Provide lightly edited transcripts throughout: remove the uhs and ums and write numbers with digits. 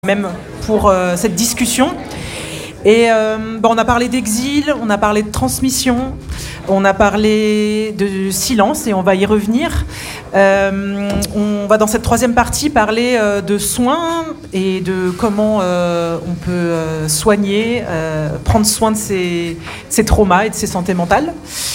même pour cette discussion. Et on a parlé d'exil, on a parlé de transmission, on a parlé de silence et on va y revenir. On va dans cette troisième partie parler de soins et de comment on peut soigner, prendre soin de ses traumas et de ses santé mentale.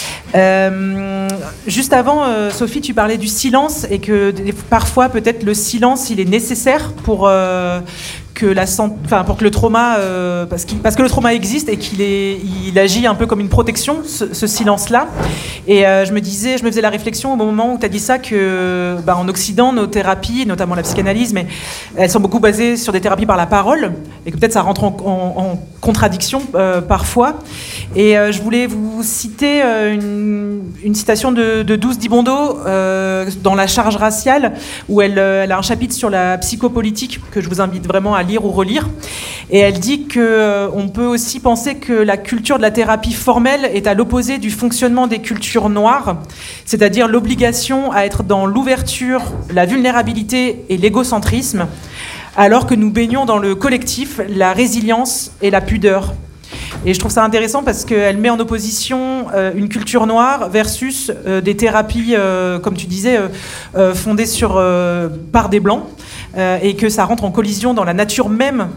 Juste avant, Sophie, tu parlais du silence et que parfois peut-être le silence il est nécessaire pour que le trauma, parce que le trauma existe et il agit un peu comme une protection, ce silence-là. Et je me faisais la réflexion au moment où tu as dit ça que, en Occident, nos thérapies, notamment la psychanalyse, mais elles sont beaucoup basées sur des thérapies par la parole et que peut-être ça rentre en contradiction parfois. Et je voulais vous citer une citation de Douce Dibondo dans La charge raciale, où elle a un chapitre sur la psychopolitique que je vous invite vraiment à lire ou relire. Et elle dit qu'on peut aussi penser que la culture de la thérapie formelle est à l'opposé du fonctionnement des cultures noires, c'est-à-dire l'obligation à être dans l'ouverture, la vulnérabilité et l'égocentrisme, alors que nous baignons dans le collectif, la résilience et la pudeur. Et je trouve ça intéressant parce qu'elle met en opposition une culture noire versus des thérapies, comme tu disais, fondées par des blancs, et que ça rentre en collision dans la nature même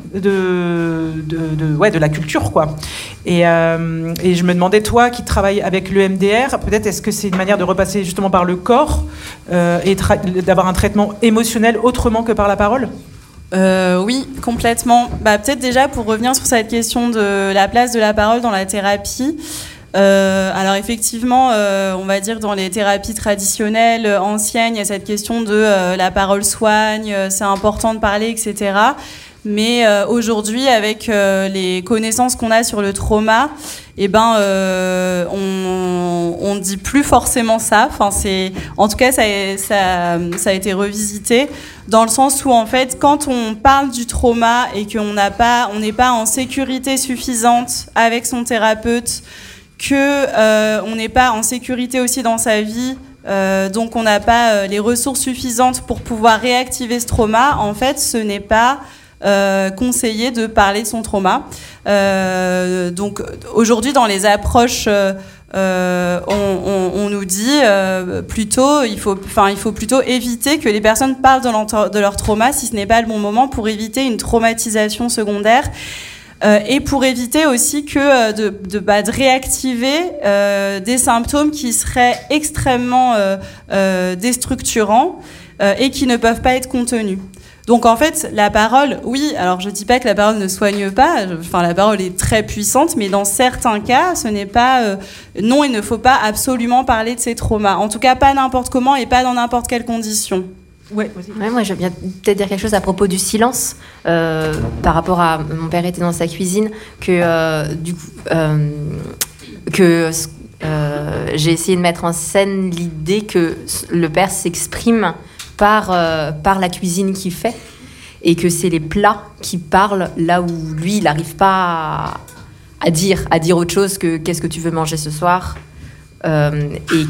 de la culture, quoi. Et je me demandais, toi qui travailles avec le MDR, peut-être est-ce que c'est une manière de repasser justement par le corps et d'avoir un traitement émotionnel autrement que par la parole ? Oui, complètement. Peut-être déjà pour revenir sur cette question de la place de la parole dans la thérapie. Alors effectivement, on va dire dans les thérapies traditionnelles anciennes, il y a cette question de la parole soigne, c'est important de parler, etc. Mais aujourd'hui, avec les connaissances qu'on a sur le trauma, on dit plus forcément ça. Enfin, en tout cas, ça a été revisité dans le sens où en fait, quand on parle du trauma et qu'on n'est pas en sécurité suffisante avec son thérapeute, on n'est pas en sécurité aussi dans sa vie. Donc on n'a pas les ressources suffisantes pour pouvoir réactiver ce trauma. En fait, ce n'est pas conseillé de parler de son trauma. Donc aujourd'hui, dans les approches, on nous dit plutôt, il faut plutôt éviter que les personnes parlent de leur trauma si ce n'est pas le bon moment pour éviter une traumatisation secondaire. Et pour éviter aussi de réactiver des symptômes qui seraient extrêmement déstructurants et qui ne peuvent pas être contenus. Donc en fait, la parole, oui, alors je dis pas que la parole ne soigne pas, la parole est très puissante, mais dans certains cas, ce n'est pas... non, il ne faut pas absolument parler de ses traumas. En tout cas, pas n'importe comment et pas dans n'importe quelle condition. Ouais, moi, je viens peut-être dire quelque chose à propos du silence, par rapport à... Mon père était dans sa cuisine, j'ai essayé de mettre en scène l'idée que le père s'exprime par la cuisine qu'il fait, et que c'est les plats qui parlent là où lui, il n'arrive pas à dire autre chose que « qu'est-ce que tu veux manger ce soir ?» et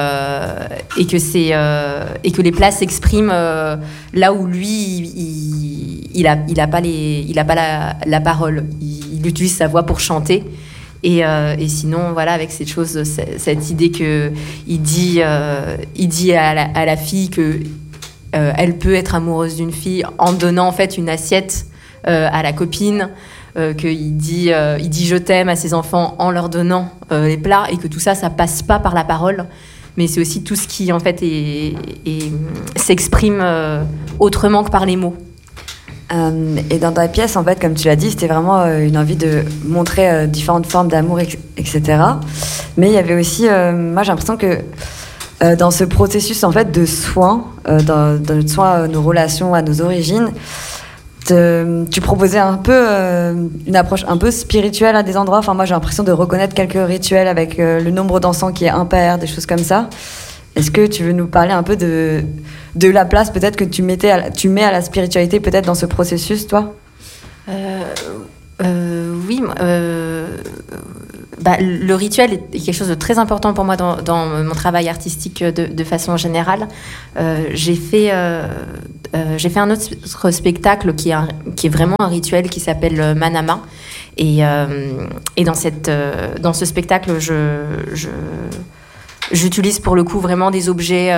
que les plats s'expriment là où lui il a pas la parole, il utilise sa voix pour chanter et sinon voilà, avec cette idée que il dit à la fille que elle peut être amoureuse d'une fille en donnant en fait une assiette à la copine, qu'il dit je t'aime à ses enfants en leur donnant les plats, et que tout ça passe pas par la parole, mais c'est aussi tout ce qui en fait s'exprime autrement que par les mots. Et dans ta pièce, en fait, comme tu l'as dit, c'était vraiment une envie de montrer différentes formes d'amour, etc. Mais il y avait aussi, moi j'ai l'impression que dans ce processus en fait de soins, dans notre soin à nos relations, à nos origines, tu proposais un peu une approche un peu spirituelle à des endroits. Enfin, moi j'ai l'impression de reconnaître quelques rituels avec le nombre d'encens qui est impair, des choses comme ça. Est-ce que tu veux nous parler un peu de la place peut-être que tu mets à la spiritualité peut-être dans ce processus, toi ? Oui, le rituel est quelque chose de très important pour moi dans mon travail artistique de façon générale. J'ai fait un autre spectacle qui est vraiment un rituel qui s'appelle Manama. Et dans ce spectacle, j'utilise pour le coup vraiment des objets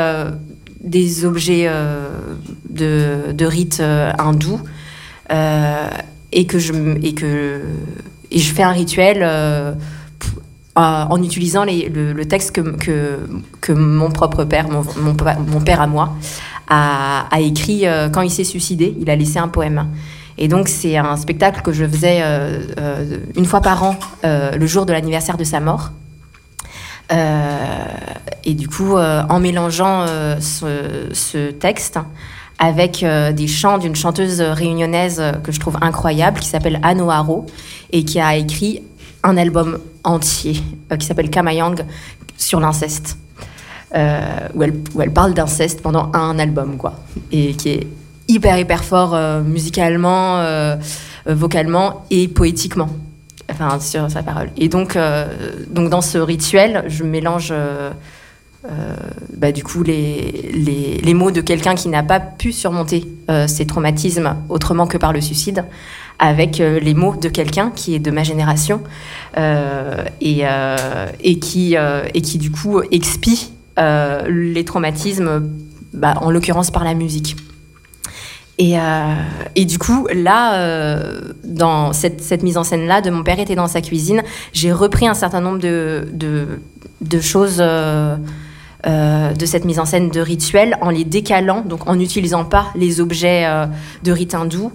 de rite hindou. Et je fais un rituel en utilisant le texte que mon propre père, mon père à moi, a écrit quand il s'est suicidé. Il a laissé un poème. Et donc c'est un spectacle que je faisais une fois par an, le jour de l'anniversaire de sa mort. Et du coup, en mélangeant ce texte avec des chants d'une chanteuse réunionnaise que je trouve incroyable, qui s'appelle Anne O'Haro, et qui a écrit un album entier qui s'appelle Kamayang sur l'inceste, où elle parle d'inceste pendant un album, quoi, et qui est hyper fort musicalement, vocalement et poétiquement, enfin sur sa parole. Et donc dans ce rituel, je mélange du coup les mots de quelqu'un qui n'a pas pu surmonter ses traumatismes autrement que par le suicide, avec les mots de quelqu'un qui est de ma génération et qui du coup expie les traumatismes, en l'occurrence par la musique. Et du coup, là, dans cette mise en scène-là, de Mon père était dans sa cuisine, j'ai repris un certain nombre de choses de cette mise en scène de rituel en les décalant, donc en n'utilisant pas les objets de rite hindou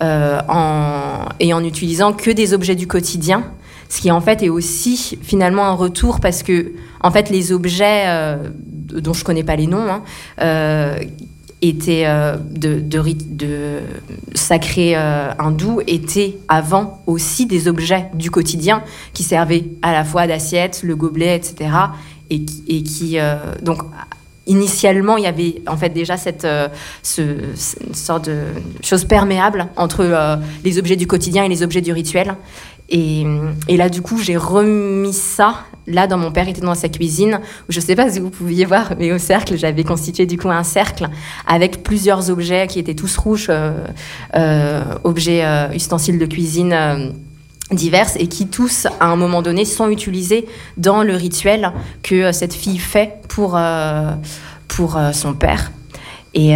et en utilisant que des objets du quotidien, ce qui en fait est aussi finalement un retour, parce que en fait les objets dont je connais pas les noms étaient de sacrés hindous, étaient avant aussi des objets du quotidien qui servaient à la fois d'assiette, le gobelet, etc. Et qui donc initialement il y avait en fait déjà cette sorte de chose perméable entre les objets du quotidien et les objets du rituel. Et là, du coup, j'ai remis ça, là, dans Mon père était dans sa cuisine, où je ne sais pas si vous pouviez voir, mais au cercle, j'avais constitué, du coup, un cercle avec plusieurs objets qui étaient tous rouges, objets, ustensiles de cuisine diverses, et qui tous, à un moment donné, sont utilisés dans le rituel que cette fille fait pour son père. Et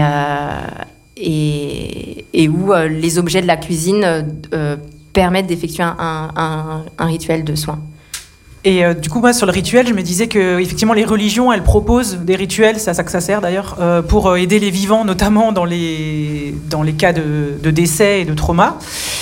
où les objets de la cuisine permettent d'effectuer un rituel de soins. Et du coup, moi, sur le rituel, je me disais que effectivement, les religions, elles proposent des rituels, c'est à ça que ça sert d'ailleurs, pour aider les vivants, notamment dans les cas de décès et de trauma.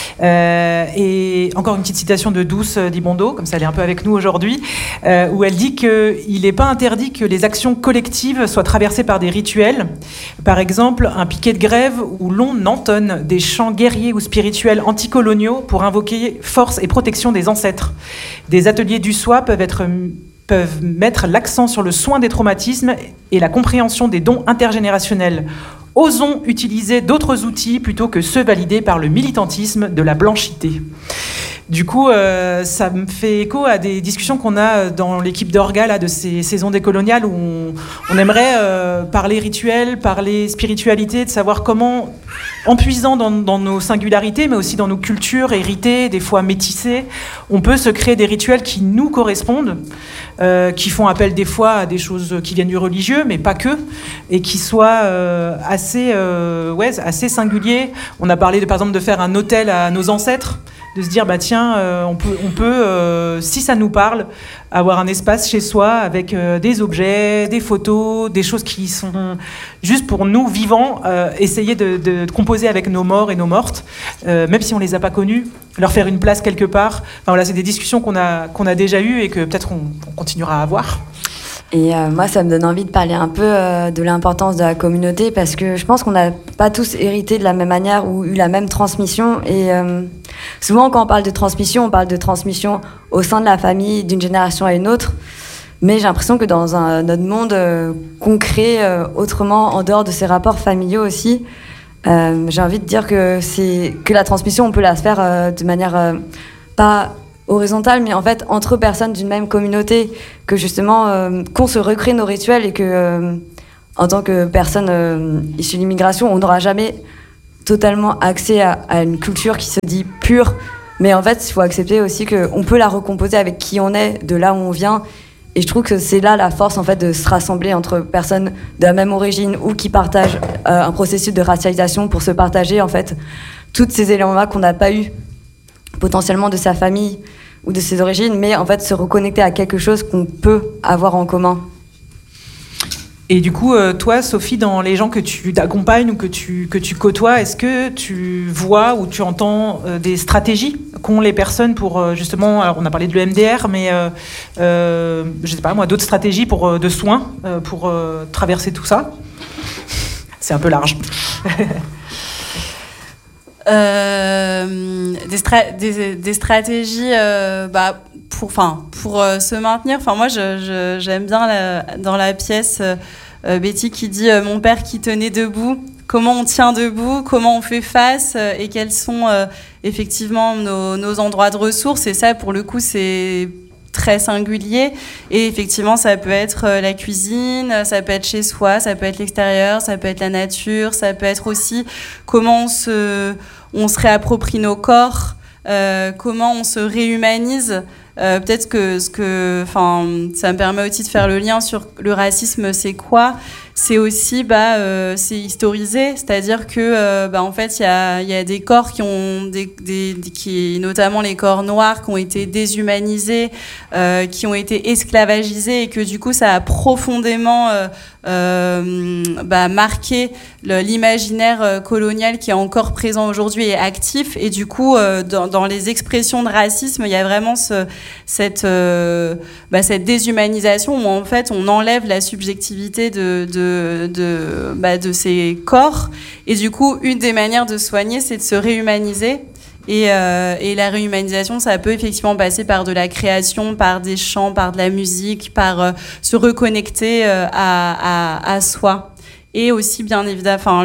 Et encore une petite citation de Douce Dibondo, comme ça elle est un peu avec nous aujourd'hui, où elle dit qu'il n'est pas interdit que les actions collectives soient traversées par des rituels. Par exemple, un piquet de grève où l'on entonne des chants guerriers ou spirituels anticoloniaux pour invoquer force et protection des ancêtres. Des ateliers du soi peuvent mettre l'accent sur le soin des traumatismes et la compréhension des dons intergénérationnels. Osons utiliser d'autres outils plutôt que ceux validés par le militantisme de la blanchité. Du coup, ça me fait écho à des discussions qu'on a dans l'équipe d'Orga là, de ces saisons décoloniales, où on aimerait parler rituel, parler spiritualité, de savoir comment, en puisant dans nos singularités, mais aussi dans nos cultures héritées, des fois métissées, on peut se créer des rituels qui nous correspondent, qui font appel des fois à des choses qui viennent du religieux, mais pas que, et qui soient assez singuliers. On a parlé, par exemple, de faire un autel à nos ancêtres, de se dire tiens, on peut si ça nous parle, avoir un espace chez soi avec des objets, des photos, des choses qui sont juste pour nous vivants, essayer de composer avec nos morts et nos mortes, même si on les a pas connus, leur faire une place quelque part. Enfin, voilà, c'est des discussions qu'on a déjà eues et que peut-être on continuera à avoir. Et moi, ça me donne envie de parler un peu de l'importance de la communauté, parce que je pense qu'on n'a pas tous hérité de la même manière ou eu la même transmission. Et souvent, quand on parle de transmission au sein de la famille, d'une génération à une autre. Mais j'ai l'impression que dans notre monde concret, autrement, en dehors de ces rapports familiaux aussi, J'ai envie de dire que la transmission, on peut la faire de manière pas horizontale, mais en fait entre personnes d'une même communauté, que justement qu'on se recrée nos rituels et que en tant que personne issue de l'immigration, on n'aura jamais totalement accès à une culture qui se dit pure, mais en fait il faut accepter aussi qu'on peut la recomposer avec qui on est, de là où on vient. Et je trouve que c'est là la force en fait de se rassembler entre personnes de la même origine ou qui partagent un processus de racialisation pour se partager en fait tous ces éléments-là qu'on n'a pas eu potentiellement de sa famille ou de ses origines, mais en fait se reconnecter à quelque chose qu'on peut avoir en commun. Et du coup, toi, Sophie, dans les gens que tu accompagnes ou que tu côtoies, est-ce que tu vois ou tu entends des stratégies qu'ont les personnes pour justement, alors on a parlé de l'EMDR, mais je sais pas moi, d'autres stratégies de soins pour traverser tout ça? C'est un peu large. Des stratégies pour se maintenir. Enfin, moi, j'aime bien dans la pièce Betty qui dit mon père qui tenait debout. Comment on tient debout, comment on fait face et quels sont effectivement nos endroits de ressources. Et ça, pour le coup, c'est très singulier. Et effectivement, ça peut être la cuisine, ça peut être chez soi, ça peut être l'extérieur, ça peut être la nature, ça peut être aussi comment on se réapproprie nos corps, comment on se réhumanise. Peut-être que ça me permet aussi de faire le lien sur le racisme, c'est quoi ? C'est aussi c'est historisé, c'est-à-dire que en fait il y a des corps qui ont qui notamment les corps noirs qui ont été déshumanisés, qui ont été esclavagisés et que du coup ça a profondément marqué l'imaginaire colonial qui est encore présent aujourd'hui et actif. Et du coup dans les expressions de racisme il y a vraiment cette déshumanisation où en fait on enlève la subjectivité de ces corps. Et du coup, une des manières de soigner, c'est de se réhumaniser. Et la réhumanisation, ça peut effectivement passer par de la création, par des chants, par de la musique, par se reconnecter à soi. Et aussi, bien évidemment,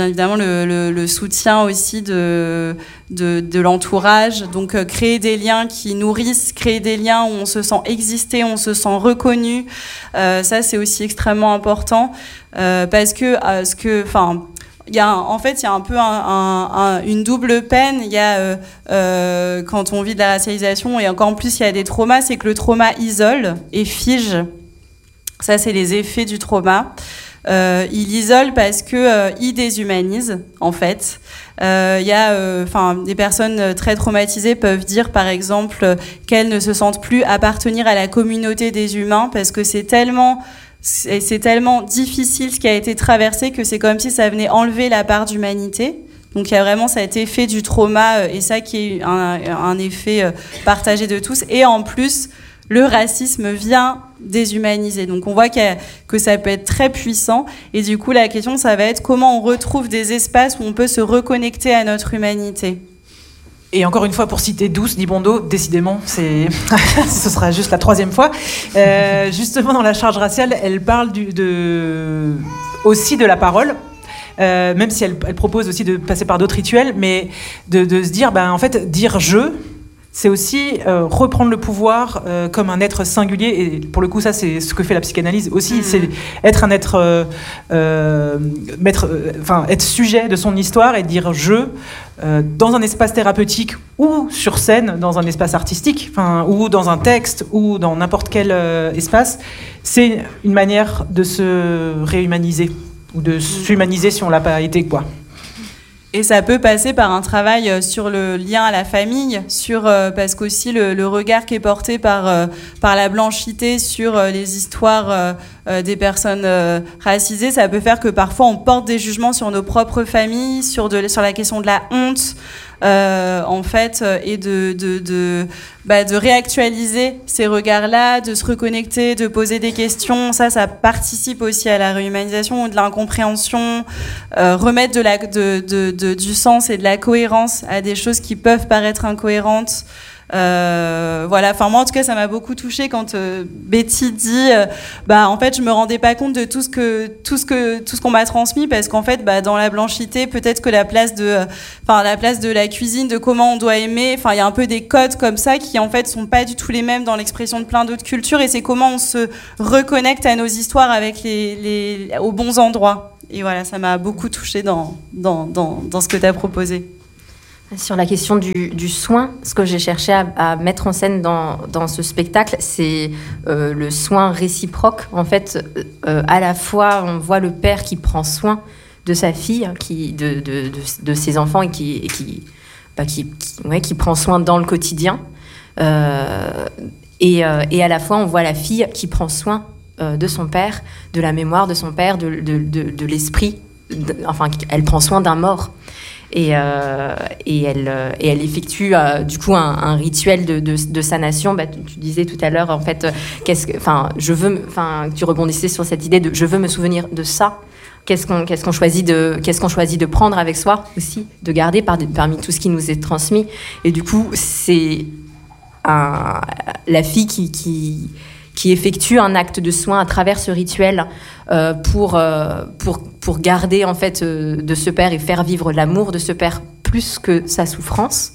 le soutien aussi de l'entourage. Donc, créer des liens qui nourrissent, créer des liens où on se sent exister, on se sent reconnu. Ça, c'est aussi extrêmement important parce que il y a un peu une double peine. Il y a quand on vit de la racialisation et encore en plus il y a des traumas, c'est que le trauma isole et fige. Ça, c'est les effets du trauma. Il isole parce que il déshumanise en fait. Il y a des personnes très traumatisées peuvent dire par exemple qu'elles ne se sentent plus appartenir à la communauté des humains parce que c'est tellement difficile ce qui a été traversé que c'est comme si ça venait enlever la part d'humanité. Donc il y a vraiment cet effet du trauma et ça qui est un effet partagé de tous. Et en plus, le racisme vient déshumaniser. Donc on voit que ça peut être très puissant. Et du coup, la question, ça va être comment on retrouve des espaces où on peut se reconnecter à notre humanité. Et encore une fois, pour citer Douce Dibondo, décidément, ce sera juste la 3e fois. Justement, dans la charge raciale, elle parle aussi de la parole. Même si elle propose aussi de passer par d'autres rituels, mais de se dire, en fait, dire « je », c'est aussi reprendre le pouvoir comme un être singulier. Et pour le coup, ça, c'est ce que fait la psychanalyse aussi. C'est être un être, être sujet de son histoire et dire « je » dans un espace thérapeutique ou sur scène, dans un espace artistique, ou dans un texte, ou dans n'importe quel espace. C'est une manière de se réhumaniser ou de s'humaniser si on ne l'a pas été, quoi. Et ça peut passer par un travail sur le lien à la famille, parce qu'aussi le regard qui est porté par la blanchité sur les histoires des personnes racisées, ça peut faire que parfois on porte des jugements sur nos propres familles, sur la question de la honte, en fait, et de réactualiser ces regards-là, de se reconnecter, de poser des questions. Ça participe aussi à la réhumanisation ou de l'incompréhension, remettre du sens et de la cohérence à des choses qui peuvent paraître incohérentes. Voilà, enfin moi en tout cas ça m'a beaucoup touchée quand Betty dit en fait je me rendais pas compte de tout ce qu'on m'a transmis, parce qu'en fait dans la blanchité peut-être que la place de la cuisine, de comment on doit aimer, enfin il y a un peu des codes comme ça qui en fait sont pas du tout les mêmes dans l'expression de plein d'autres cultures, et c'est comment on se reconnecte à nos histoires avec aux bons endroits. Et voilà, ça m'a beaucoup touchée dans ce que tu as proposé. Sur la question du soin, ce que j'ai cherché à mettre en scène dans ce spectacle, c'est le soin réciproque. En fait, à la fois, on voit le père qui prend soin de sa fille, de ses enfants, et qui prend soin dans le quotidien. Et à la fois, on voit la fille qui prend soin de son père, de la mémoire de son père, de l'esprit. Elle prend soin d'un mort. Et elle effectue du coup un rituel de sanation. Tu disais tout à l'heure, en fait, tu rebondissais sur cette idée de je veux me souvenir de ça. Qu'est-ce qu'on choisit de prendre avec soi aussi, de garder parmi tout ce qui nous est transmis. Et du coup, c'est la fille qui effectue un acte de soin à travers ce rituel pour garder en fait de ce père et faire vivre l'amour de ce père plus que sa souffrance.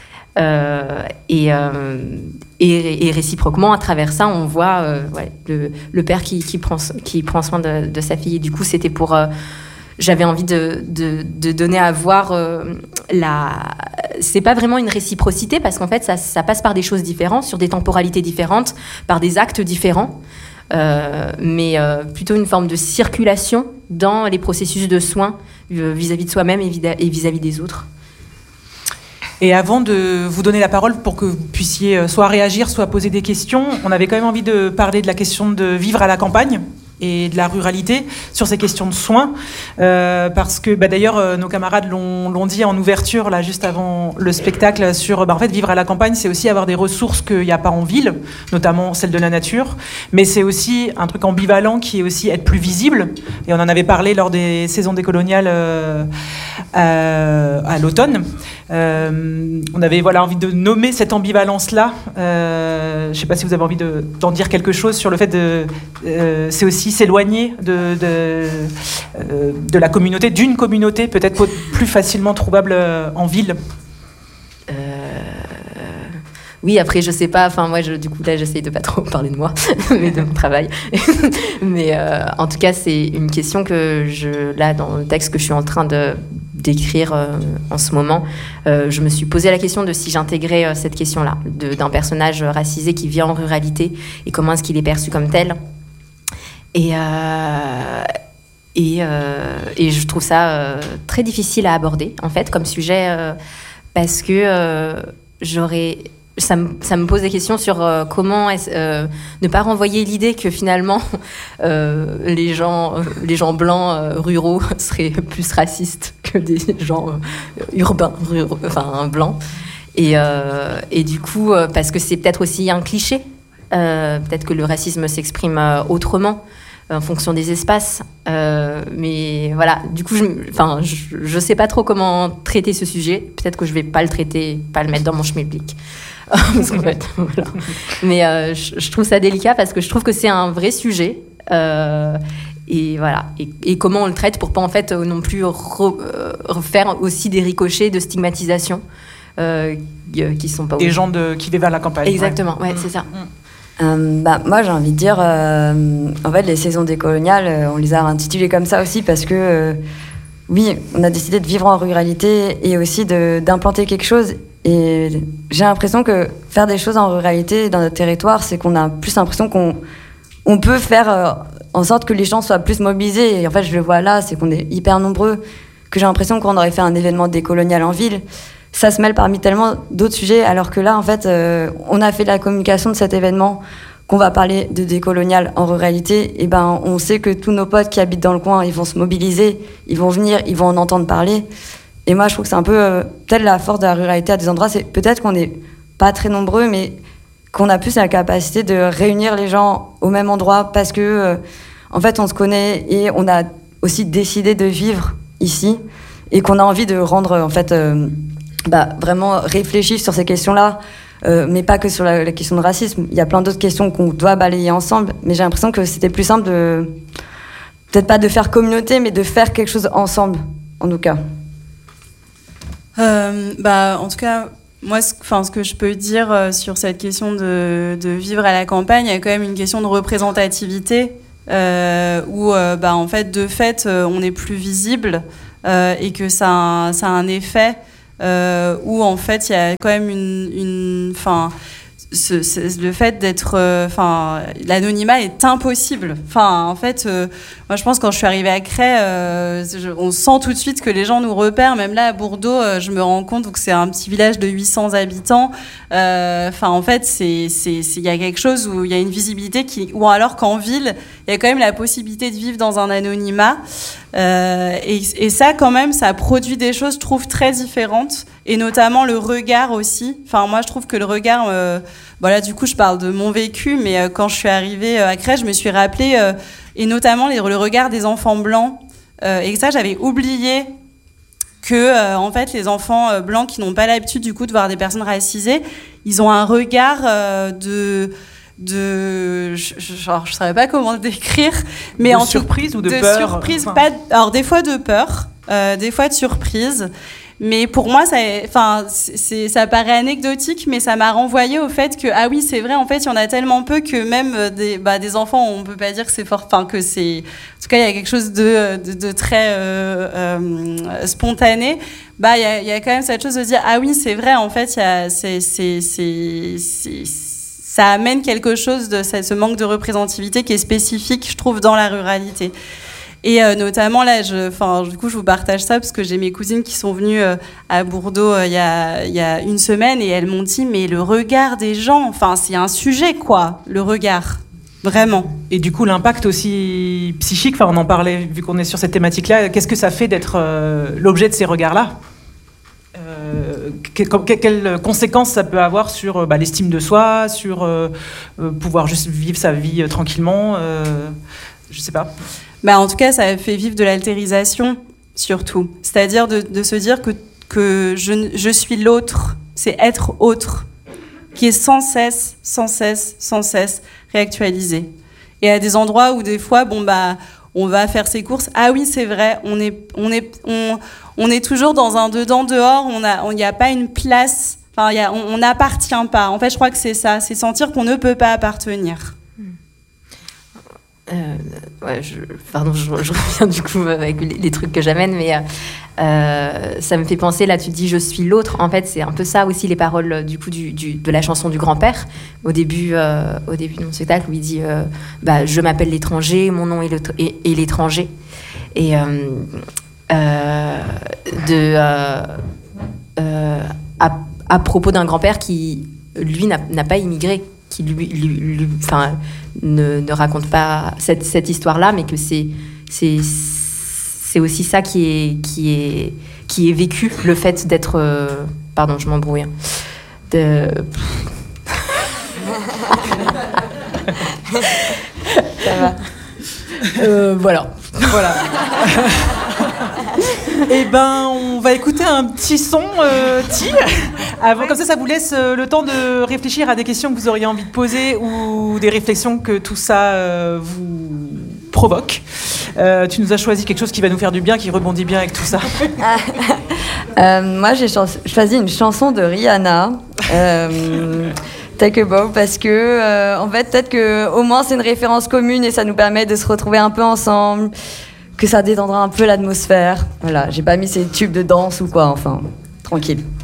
Et réciproquement, à travers ça, on voit le père qui prend soin de sa fille. Et du coup, c'était pour... j'avais envie de donner à voir c'est pas vraiment une réciprocité, parce qu'en fait ça passe par des choses différentes, sur des temporalités différentes, par des actes différents, mais plutôt une forme de circulation dans les processus de soins vis-à-vis de soi-même et vis-à-vis des autres. Et avant de vous donner la parole pour que vous puissiez soit réagir, soit poser des questions, on avait quand même envie de parler de la question de vivre à la campagne et de la ruralité sur ces questions de soins, parce que d'ailleurs nos camarades l'ont dit en ouverture là juste avant le spectacle sur en fait vivre à la campagne, c'est aussi avoir des ressources qu'il n'y a pas en ville, notamment celle de la nature, mais c'est aussi un truc ambivalent qui est aussi être plus visible, et on en avait parlé lors des saisons décoloniales à l'automne. On avait envie de nommer cette ambivalence là. Je ne sais pas si vous avez envie d'en dire quelque chose sur le fait c'est aussi s'éloigner de la communauté, d'une communauté peut-être plus facilement trouvable en ville. Oui, après, je sais pas, moi, du coup, là, j'essaye de pas trop parler de moi, mais de mon travail. Mais en tout cas, c'est une question que là, dans le texte que je suis en train d'écrire en ce moment, je me suis posé la question de si j'intégrais cette question-là, d'un personnage racisé qui vit en ruralité, et comment est-ce qu'il est perçu comme tel. Et je trouve ça très difficile à aborder, en fait, comme sujet, parce que ça me pose des questions sur comment ne pas renvoyer l'idée que finalement les gens blancs ruraux seraient plus racistes que des gens urbains blancs, et du coup parce que c'est peut-être aussi un cliché, peut-être que le racisme s'exprime autrement en fonction des espaces, mais voilà, du coup je sais pas trop comment traiter ce sujet. Peut-être que je vais pas le mettre dans mon schmilblick. Parce qu'en fait, voilà. Mais je trouve ça délicat, parce que je trouve que c'est un vrai sujet, et voilà, et comment on le traite pour pas en fait non plus refaire aussi des ricochets de stigmatisation qui sont pas des gens qui vivent à la campagne. Exactement, ouais, c'est ça. Moi j'ai envie de dire en fait les saisons décoloniales on les a intitulées comme ça aussi parce que oui, on a décidé de vivre en ruralité et aussi d'implanter quelque chose, et j'ai l'impression que faire des choses en ruralité dans notre territoire, c'est qu'on a plus l'impression qu'on peut faire en sorte que les gens soient plus mobilisés, et en fait je le vois là, c'est qu'on est hyper nombreux, que j'ai l'impression qu'on aurait fait un événement décolonial en ville, ça se mêle parmi tellement d'autres sujets, alors que là, en fait, on a fait la communication de cet événement, qu'on va parler de décolonial en ruralité, et on sait que tous nos potes qui habitent dans le coin, ils vont se mobiliser, ils vont venir, ils vont en entendre parler. Et moi, je trouve que c'est un peu peut-être la force de la ruralité à des endroits, c'est peut-être qu'on n'est pas très nombreux, mais qu'on a plus la capacité de réunir les gens au même endroit, parce que, en fait, on se connaît et on a aussi décidé de vivre ici, et qu'on a envie de rendre, en fait, vraiment réfléchir sur ces questions-là, mais pas que sur la question de racisme. Il y a plein d'autres questions qu'on doit balayer ensemble, mais j'ai l'impression que c'était plus simple peut-être pas de faire communauté, mais de faire quelque chose ensemble, en tout cas. En tout cas, moi, ce que je peux dire sur cette question de vivre à la campagne, il y a quand même une question de représentativité où, en fait, de fait, on est plus visible et que ça a un effet où, en fait, il y a quand même le fait d'être, l'anonymat est impossible. En fait, moi je pense quand je suis arrivée à Cray, on sent tout de suite que les gens nous repèrent. Même là à Bourdeau, je me rends compte que c'est un petit village de 800 habitants. En fait, il y a quelque chose où il y a une visibilité ou alors qu'en ville, il y a quand même la possibilité de vivre dans un anonymat. Et ça, quand même, ça produit des choses, je trouve, très différentes. Et notamment le regard aussi. Moi, je trouve que le regard... du coup, je parle de mon vécu, mais quand je suis arrivée à Cray, je me suis rappelée, et notamment le regard des enfants blancs. Et ça, j'avais oublié que, en fait, les enfants blancs qui n'ont pas l'habitude, du coup, de voir des personnes racisées, ils ont un regard je savais pas comment le décrire, mais de surprise ou de peur. Surprise, alors des fois de peur, des fois de surprise. Mais pour moi, ça paraît anecdotique, mais ça m'a renvoyé au fait que, ah oui, c'est vrai, en fait, il y en a tellement peu que même des enfants, on peut pas dire que c'est fort, que c'est, en tout cas, il y a quelque chose de très spontané. Il y a quand même cette chose de dire, ah oui, c'est vrai, en fait, ça amène quelque chose de ce manque de représentativité qui est spécifique, je trouve, dans la ruralité. Et notamment là, du coup, je vous partage ça parce que j'ai mes cousines qui sont venues à Bourdeau il y a une semaine et elles m'ont dit mais le regard des gens, c'est un sujet quoi, le regard, vraiment. Et du coup, l'impact aussi psychique, on en parlait vu qu'on est sur cette thématique-là. Qu'est-ce que ça fait d'être l'objet de ces regards-là ? Quelles conséquences ça peut avoir sur l'estime de soi, sur pouvoir juste vivre sa vie tranquillement je sais pas. En tout cas, ça fait vivre de l'altérisation, surtout. C'est-à-dire de se dire que je suis l'autre, c'est être autre, qui est sans cesse réactualisé. Et à des endroits où des fois, on va faire ses courses. Ah oui, c'est vrai, on est toujours dans un dedans-dehors, il n'y a pas une place, on n'appartient pas. En fait, je crois que c'est ça, c'est sentir qu'on ne peut pas appartenir. Je reviens du coup avec les trucs que j'amène, mais ça me fait penser, là tu dis je suis l'autre, en fait c'est un peu ça aussi les paroles du coup de la chanson du grand-père au début de mon spectacle où il dit je m'appelle l'étranger, mon nom est l'étranger, et à propos d'un grand-père qui lui n'a pas immigré, qui ne raconte pas cette histoire-là, mais que c'est aussi ça qui est vécu, le fait d'être... pardon, je m'embrouille. Ça va. Voilà. Eh on va écouter un petit son, avant, comme ça vous laisse le temps de réfléchir à des questions que vous auriez envie de poser ou des réflexions que tout ça vous provoque. Tu nous as choisi quelque chose qui va nous faire du bien, qui rebondit bien avec tout ça. Moi, j'ai choisi une chanson de Rihanna. Take a Bow, parce que en fait, peut-être que au moins c'est une référence commune et ça nous permet de se retrouver un peu ensemble, que ça détendra un peu l'atmosphère. Voilà, j'ai pas mis ces tubes de danse ou quoi, tranquille.